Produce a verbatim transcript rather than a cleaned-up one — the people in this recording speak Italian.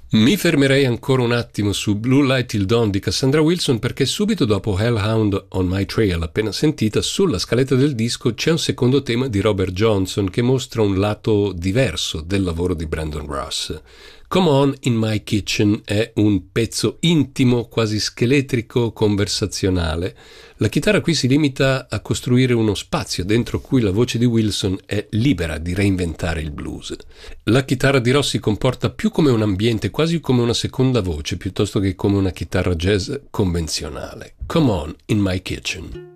Mi fermerei ancora un attimo su Blue Light Till Dawn di Cassandra Wilson, perché subito dopo Hellhound on My Trail, appena sentita, sulla scaletta del disco c'è un secondo tema di Robert Johnson che mostra un lato diverso del lavoro di Brandon Ross. Come On in My Kitchen è un pezzo intimo, quasi scheletrico, conversazionale. La chitarra qui si limita a costruire uno spazio dentro cui la voce di Wilson è libera di reinventare il blues. La chitarra di Ross si comporta più come un ambiente, quasi come una seconda voce, piuttosto che come una chitarra jazz convenzionale. Come On in My Kitchen.